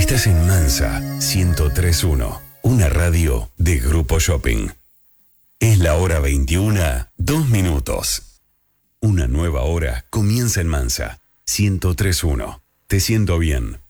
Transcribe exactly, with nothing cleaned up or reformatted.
Estás en Mansa ciento tres punto uno, una radio de Grupo Shopping. Es la hora veintiuna, dos minutos. Una nueva hora comienza en Mansa ciento tres punto uno. Te siento bien.